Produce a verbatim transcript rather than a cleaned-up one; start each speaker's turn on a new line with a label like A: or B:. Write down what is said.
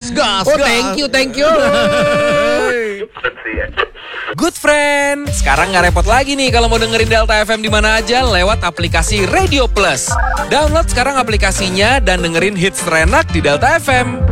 A: gas,
B: Oh
A: gas.
B: thank you, thank you.
C: Good friend, sekarang nggak repot lagi nih kalau mau dengerin Delta F M di mana aja lewat aplikasi Radio Plus. Download sekarang aplikasinya dan dengerin hits terenak di Delta F M.